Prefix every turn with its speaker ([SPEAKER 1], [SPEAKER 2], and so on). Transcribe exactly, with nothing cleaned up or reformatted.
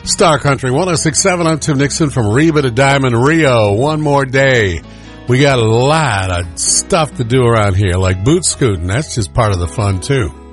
[SPEAKER 1] Star Country one oh six point seven. I'm Tim Nixon from Reba to Diamond Rio. One more day. We got a lot of stuff to do around here, like boot scooting. That's just part of the fun, too.